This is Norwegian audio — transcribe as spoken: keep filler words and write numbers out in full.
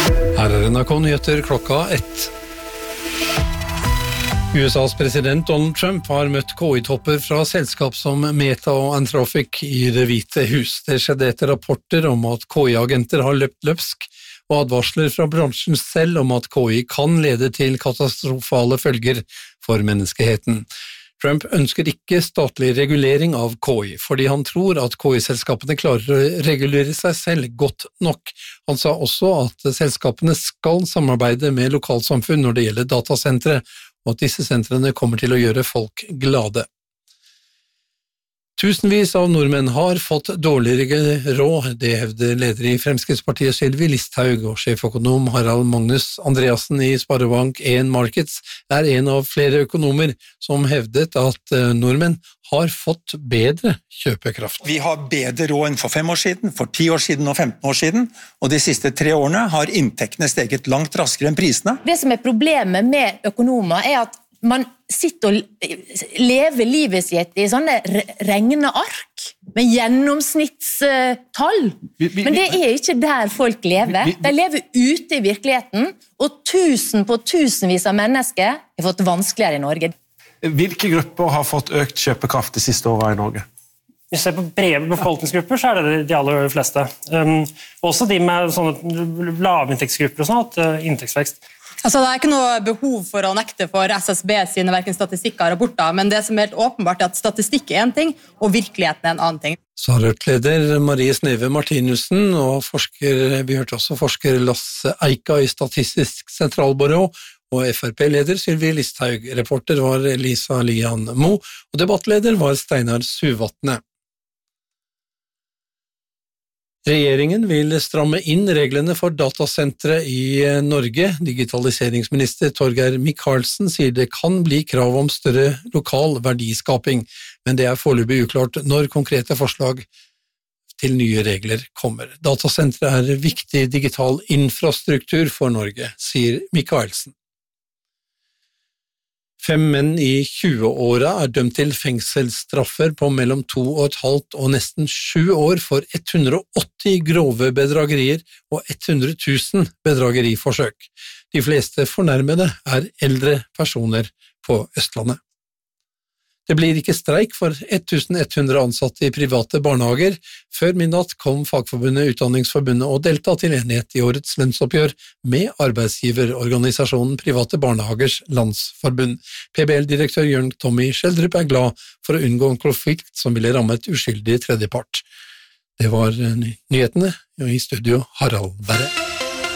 Her er N R K Nyheter klokka ett. U S A's president Donald Trump har møtt K I-topper fra selskap som Meta og Anthropic i Det hvite hus. Det skjedde etter rapporter om at K I-agenter har løpt løpsk, og advarsler fra bransjen selv om at K I kan lede til katastrofale følger for menneskeheten. Trump ønsker ikke statlig regulering av K I, fordi han tror at K I-selskapene klarer å regulere seg selv godt nok. Han sa også at selskapene skal samarbeide med lokalsamfunn når det gjelder datasentre, og at disse sentrene kommer til å gjøre folk glade. Tusenvis av nordmenn har fått dårligere råd, det hevder leder i Fremskrittspartiet Sylvi Listhaug, og sjeføkonom Harald Magnus Andreassen i Sparebank en Markets er en av flere økonomer som hevdet at nordmenn har fått bedre kjøpekraft. Vi har bedre råd enn for fem år siden, for ti år siden og femten år siden, og de siste tre årene har inntektene steget langt raskere enn prisene. Det som er problemet med økonomer er at man sitter og lever livet sitt i sånne regneark med gjennomsnittstall. Men det er ikke der folk lever. De lever ute i virkeligheten, og tusen på tusenvis av mennesker har fått vanskeligere i Norge. Hvilke grupper har fått økt kjøpekraft de siste årene i Norge? Hvis vi ser på brede befolkningsgrupper, så er det de aller fleste. Um, også de med sånne lavinntektsgrupper og sånn, at uh, inntektsvekst. Altså, det er ikke noe behov for å nekte for S S B sine hverken statistikker og rapporter, men det som er helt åpenbart er at statistikk er en ting, og virkeligheten er en annen ting. Sa Rødt-leder Marie Sneve Martinussen, og forsker, vi hørte også forsker Lasse Eika i Statistisk sentralbyrå, og F R P-leder Sylvi Listhaug. Reporter var Lisa Lian Mo, og debattleder var Steinar Suvatne. Regjeringen vil stramme inn reglene for datasentre i Norge. Digitaliseringsminister Torgeir Micaelsen sier det kan bli krav om større lokal verdiskaping, men det er foreløpig uklart når konkrete forslag til nye regler kommer. Datasentre er viktig digital infrastruktur for Norge, sier Micaelsen. Fem menn i tjue-åra er dømt til fengselsstraffer på mellom to og et halvt og nesten sju år for hundre og åtti grove bedragerier og hundre tusen bedrageriforsøk. De fleste fornærmede er eldre personer på Østlandet. Det blir ikke streik for elleve hundre ansatte i private barnehager. Før midnatt kom Fagforbundet, Utdanningsforbundet og Delta til enighet i årets lønnsoppgjør med arbeidsgiverorganisasjonen Private Barnehagers Landsforbund. P B L-direktør Jørn Tommy Schjelderup er glad for å unngå en konflikt som ville rammet uskyldig tredjepart. Det var nyhetene, og i studio Harald Berre.